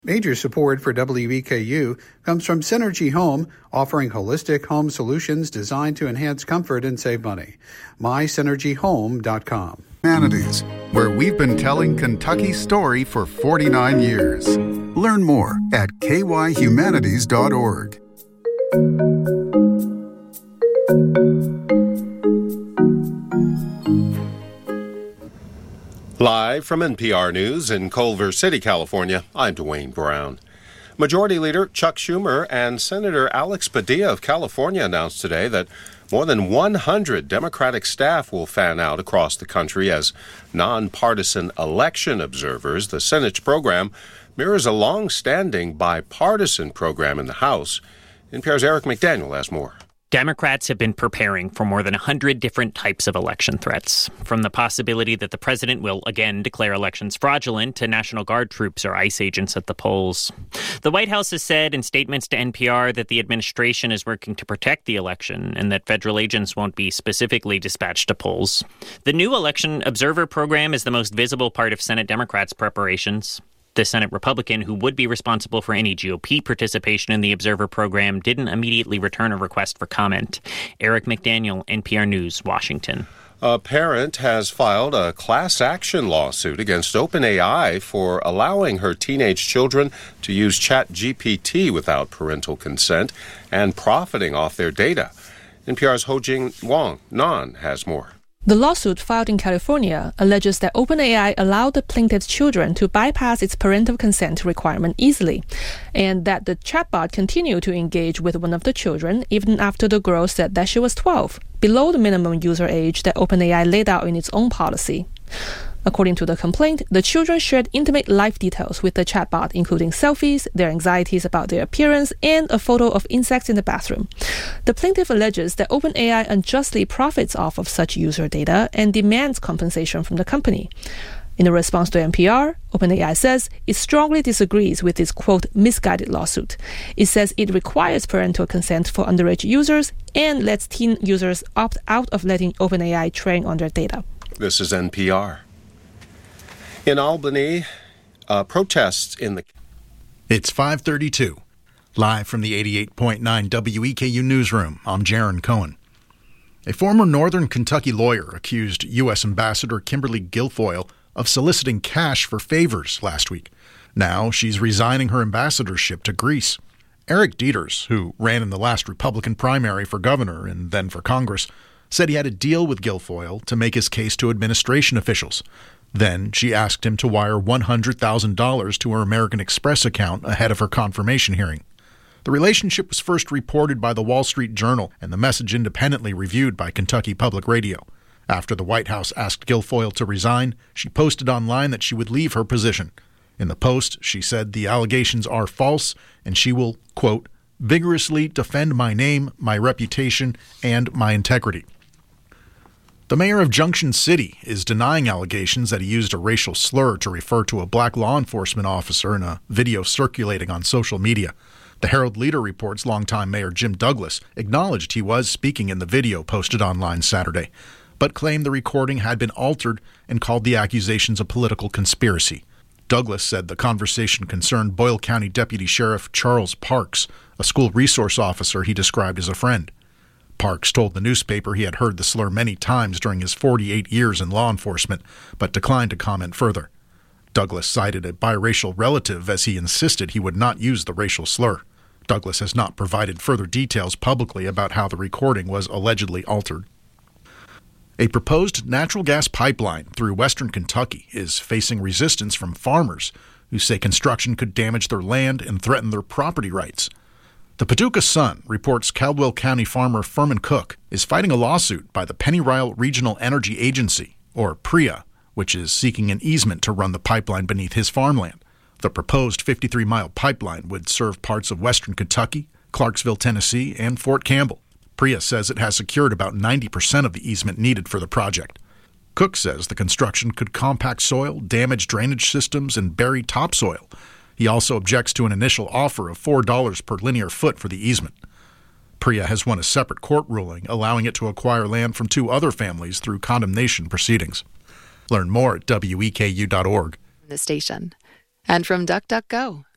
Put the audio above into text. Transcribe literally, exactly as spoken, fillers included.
Major support for W E K U comes from Synergy Home, offering holistic home solutions designed to enhance comfort and save money. my synergy home dot com. Humanities, where we've been telling Kentucky's story for forty-nine years. Learn more at k y humanities dot org. Live from N P R News in Culver City, California, I'm Dwayne Brown. Majority Leader Chuck Schumer and Senator Alex Padilla of California announced today that more than one hundred Democratic staff will fan out across the country as nonpartisan election observers. The Senate's program mirrors a long-standing bipartisan program in the House. N P R's Eric McDaniel has more. Democrats have been preparing for more than one hundred different types of election threats, from the possibility that the president will again declare elections fraudulent to National Guard troops or ICE agents at the polls. The White House has said in statements to N P R that the administration is working to protect the election and that federal agents won't be specifically dispatched to polls. The new election observer program is the most visible part of Senate Democrats' preparations. The Senate Republican who would be responsible for any G O P participation in the Observer program didn't immediately return a request for comment. Eric McDaniel, N P R News, Washington. A parent has filed a class action lawsuit against OpenAI for allowing her teenage children to use ChatGPT without parental consent and profiting off their data. N P R's Ho-Jing Wong Nan has more. The lawsuit filed in California alleges that OpenAI allowed the plaintiff's children to bypass its parental consent requirement easily, and that the chatbot continued to engage with one of the children even after the girl said that she was twelve, below the minimum user age that OpenAI laid out in its own policy. According to the complaint, the children shared intimate life details with the chatbot, including selfies, their anxieties about their appearance, and a photo of insects in the bathroom. The plaintiff alleges that OpenAI unjustly profits off of such user data and demands compensation from the company. In a response to N P R, OpenAI says it strongly disagrees with its, quote, misguided lawsuit. It says it requires parental consent for underage users and lets teen users opt out of letting OpenAI train on their data. This is N P R. In Albany, uh, protests in the... It's five thirty-two. Live from the eighty-eight point nine W E K U newsroom, I'm Jaron Cohen. A former Northern Kentucky lawyer accused U S Ambassador Kimberly Guilfoyle of soliciting cash for favors last week. Now she's resigning her ambassadorship to Greece. Eric Dieters, who ran in the last Republican primary for governor and then for Congress, said he had a deal with Guilfoyle to make his case to administration officials. Then she asked him to wire one hundred thousand dollars to her American Express account ahead of her confirmation hearing. The relationship was first reported by the Wall Street Journal and the message independently reviewed by Kentucky Public Radio. After the White House asked Guilfoyle to resign, she posted online that she would leave her position. In the post, she said the allegations are false and she will, quote, vigorously defend my name, my reputation, and my integrity. The mayor of Junction City is denying allegations that he used a racial slur to refer to a black law enforcement officer in a video circulating on social media. The Herald-Leader reports longtime Mayor Jim Douglas acknowledged he was speaking in the video posted online Saturday, but claimed the recording had been altered and called the accusations a political conspiracy. Douglas said the conversation concerned Boyle County Deputy Sheriff Charles Parks, a school resource officer he described as a friend. Parks told the newspaper he had heard the slur many times during his forty-eight years in law enforcement, but declined to comment further. Douglas cited a biracial relative as he insisted he would not use the racial slur. Douglas has not provided further details publicly about how the recording was allegedly altered. A proposed natural gas pipeline through western Kentucky is facing resistance from farmers who say construction could damage their land and threaten their property rights. The Paducah Sun reports Caldwell County farmer Furman Cook is fighting a lawsuit by the Pennyrile Regional Energy Agency, or P R E A, which is seeking an easement to run the pipeline beneath his farmland. The proposed fifty-three mile pipeline would serve parts of western Kentucky, Clarksville, Tennessee, and Fort Campbell. P R E A says it has secured about ninety percent of the easement needed for the project. Cook says the construction could compact soil, damage drainage systems, and bury topsoil. He also objects to an initial offer of four dollars per linear foot for the easement. P R E A has won a separate court ruling allowing it to acquire land from two other families through condemnation proceedings. Learn more at W E K U dot org. The station. And from DuckDuckGo.